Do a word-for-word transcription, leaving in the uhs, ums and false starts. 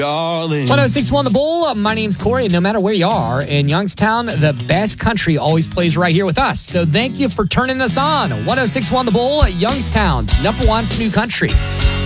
Darling. one oh six point one The Bull. My name's Corey, and no matter where you are in Youngstown, the best country always plays right here with us. So thank you for turning us on. one oh six point one The Bull, Youngstown's number one for new country.